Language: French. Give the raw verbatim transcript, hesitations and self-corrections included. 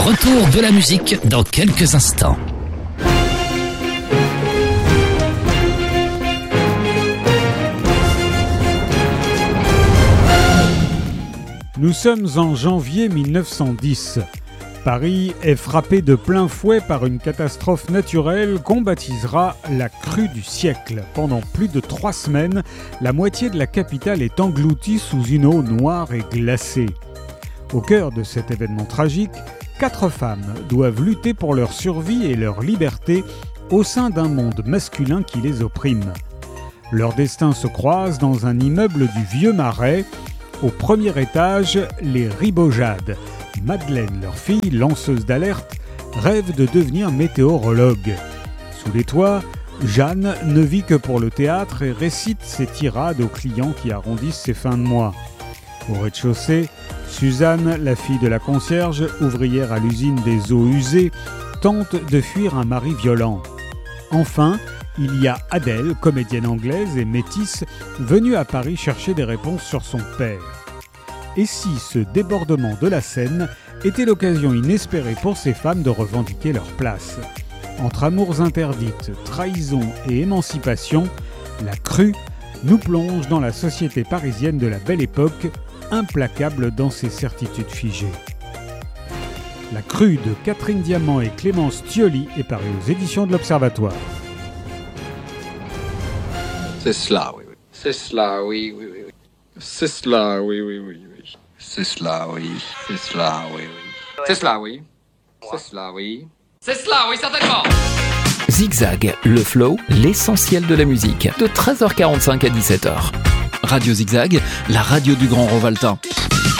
Retour de la musique dans quelques instants. Nous sommes en janvier mille neuf cent dix. Paris est frappé de plein fouet par une catastrophe naturelle qu'on baptisera la crue du siècle. Pendant plus de trois semaines, la moitié de la capitale est engloutie sous une eau noire et glacée. Au cœur de cet événement tragique, quatre femmes doivent lutter pour leur survie et leur liberté au sein d'un monde masculin qui les opprime. Leur destin se croise dans un immeuble du Vieux Marais. Au premier étage, les Ribojades. Madeleine, leur fille, lanceuse d'alerte, rêve de devenir météorologue. Sous les toits, Jeanne ne vit que pour le théâtre et récite ses tirades aux clients qui arrondissent ses fins de mois. Au rez-de-chaussée, Suzanne, la fille de la concierge, ouvrière à l'usine des eaux usées, tente de fuir un mari violent. Enfin, il y a Adèle, comédienne anglaise et métisse, venue à Paris chercher des réponses sur son père. Et si ce débordement de la Seine était l'occasion inespérée pour ces femmes de revendiquer leur place? Entre amours interdites, trahison et émancipation, la crue nous plonge dans la société parisienne de la Belle Époque, implacable dans ses certitudes figées. La crue de Catherine Diamant et Clémence Thioli est parue aux éditions de l'Observatoire. C'est cela, oui, oui. C'est cela, oui, oui, oui. C'est cela, oui, oui, oui, oui. C'est cela, oui. C'est cela, oui, oui. C'est cela, oui. C'est cela, oui. C'est cela, oui, certainement. Zigzag, le flow, l'essentiel de la musique, de treize heures quarante-cinq à dix-sept heures. Radio Zigzag, la radio du Grand Rovaltin.